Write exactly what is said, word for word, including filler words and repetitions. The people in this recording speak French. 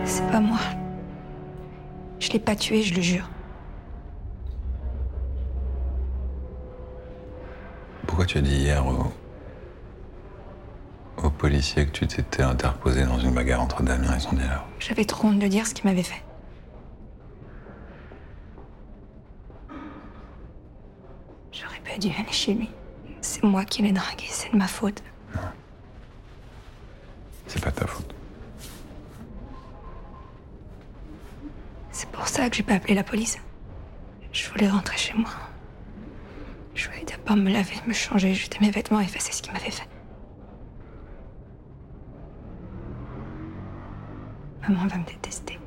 C'est pas moi. Je l'ai pas tué, je le jure. Pourquoi tu as dit hier au, au policier que tu t'étais interposé dans une bagarre entre Damien et son dealer? J'avais trop honte de dire ce qu'il m'avait fait. J'aurais pas dû aller chez lui. C'est moi qui l'ai dragué, c'est de ma faute. Non. C'est pas ta faute. C'est pour ça que j'ai pas appelé la police. Je voulais rentrer chez moi. Je voulais d'abord me laver, me changer, jeter mes vêtements et effacer ce qu'il m'avait fait. Maman va me détester.